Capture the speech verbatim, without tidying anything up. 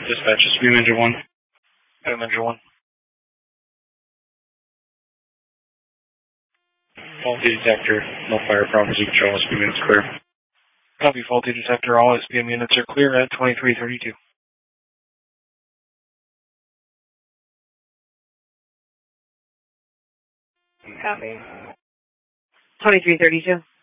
Dispatch, this will be Manager one. Hi, Manager one. Faulty detector, no fire problems, you control S P M units clear. Copy, faulty detector, all S P M units are clear at twenty-three thirty-two. Copy. twenty-three thirty-two.